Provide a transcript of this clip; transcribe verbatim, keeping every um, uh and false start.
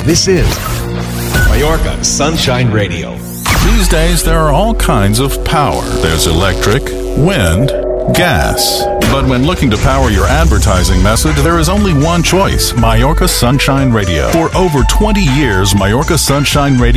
This is Mallorca Sunshine Radio. These days, there are all kinds of power. There's electric, wind, gas. But when looking to power your advertising message, there is only one choice, Mallorca Sunshine Radio. For over twenty years, Mallorca Sunshine Radio